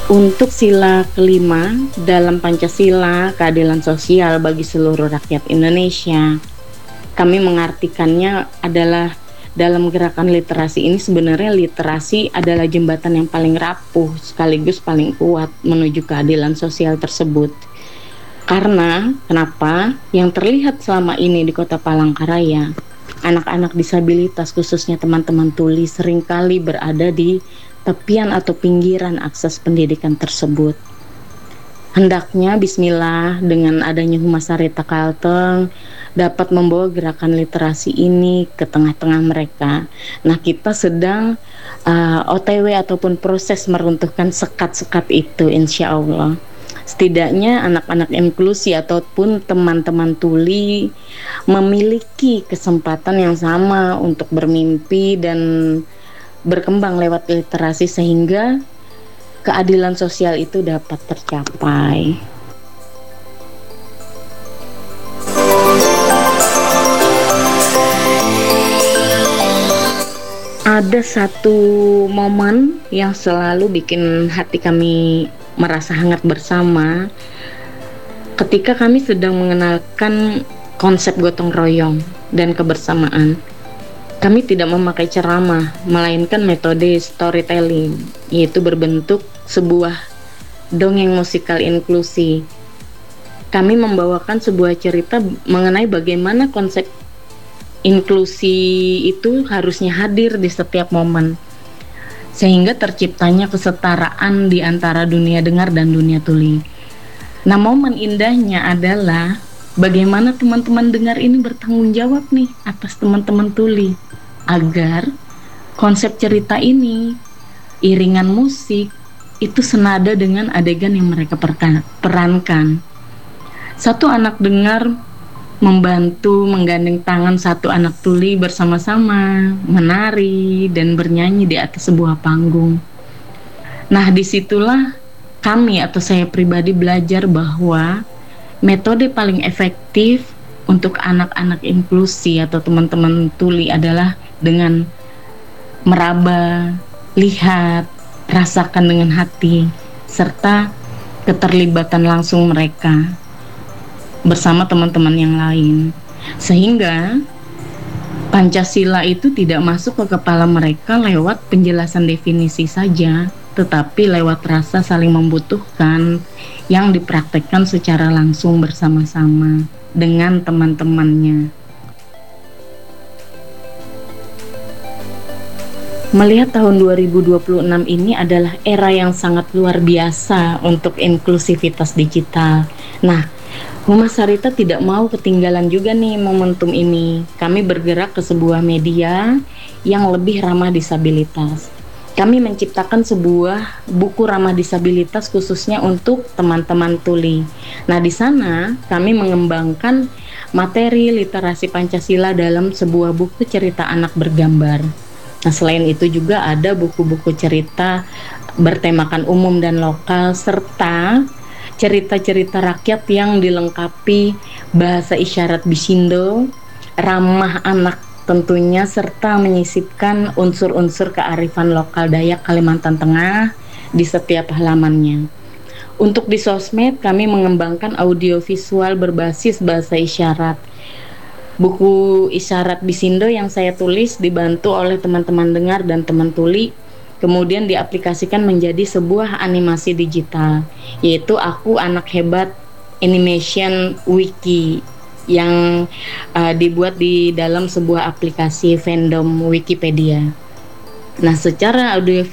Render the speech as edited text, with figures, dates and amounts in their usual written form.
Untuk sila kelima dalam Pancasila, keadilan sosial bagi seluruh rakyat Indonesia, kami mengartikannya adalah dalam gerakan literasi ini sebenarnya literasi adalah jembatan yang paling rapuh sekaligus paling kuat menuju keadilan sosial tersebut. Karena kenapa? Yang terlihat selama ini di Kota Palangkaraya, anak-anak disabilitas khususnya teman-teman tuli seringkali berada di tepian atau pinggiran akses pendidikan tersebut. Hendaknya bismillah dengan adanya Humas Harita Kalteng dapat membawa gerakan literasi ini ke tengah-tengah mereka. Nah, kita sedang OTW ataupun proses meruntuhkan sekat-sekat itu, insya Allah. Setidaknya anak-anak inklusi ataupun teman-teman tuli memiliki kesempatan yang sama untuk bermimpi dan berkembang lewat literasi sehingga keadilan sosial itu dapat tercapai. Ada satu momen yang selalu bikin hati kami merasa hangat bersama ketika kami sedang mengenalkan konsep gotong royong dan kebersamaan. Kami tidak memakai ceramah, melainkan metode storytelling, yaitu berbentuk sebuah dongeng musikal inklusi. Kami membawakan sebuah cerita mengenai bagaimana konsep inklusi itu harusnya hadir di setiap momen, sehingga terciptanya kesetaraan di antara dunia dengar dan dunia tuli. Nah, momen indahnya adalah bagaimana teman-teman dengar ini bertanggung jawab nih atas teman-teman tuli agar konsep cerita ini, iringan musik itu senada dengan adegan yang mereka perankan. Satu anak dengar membantu menggandeng tangan satu anak tuli bersama-sama menari dan bernyanyi di atas sebuah panggung. Nah, disitulah kami atau saya pribadi belajar bahwa metode paling efektif untuk anak-anak inklusi atau teman-teman tuli adalah dengan meraba, lihat, rasakan dengan hati, serta keterlibatan langsung mereka bersama teman-teman yang lain. Sehingga Pancasila itu tidak masuk ke kepala mereka lewat penjelasan definisi saja, tetapi lewat rasa saling membutuhkan yang dipraktekkan secara langsung bersama-sama dengan teman-temannya. Melihat tahun 2026 ini adalah era yang sangat luar biasa untuk inklusivitas digital. Nah, Humas Harita tidak mau ketinggalan juga nih momentum ini. Kami bergerak ke sebuah media yang lebih ramah disabilitas. Kami menciptakan sebuah buku ramah disabilitas khususnya untuk teman-teman tuli. Nah, di sana kami mengembangkan materi literasi Pancasila dalam sebuah buku cerita anak bergambar. Nah, selain itu juga ada buku-buku cerita bertemakan umum dan lokal serta cerita-cerita rakyat yang dilengkapi bahasa isyarat Bisindo, ramah anak tentunya, serta menyisipkan unsur-unsur kearifan lokal Dayak Kalimantan Tengah di setiap halamannya. Untuk di sosmed kami mengembangkan audiovisual berbasis bahasa isyarat. Buku isyarat Bisindo yang saya tulis dibantu oleh teman-teman dengar dan teman tuli, kemudian diaplikasikan menjadi sebuah animasi digital, yaitu Aku Anak Hebat Animation Wiki yang dibuat di dalam sebuah aplikasi fandom Wikipedia. Nah, secara audio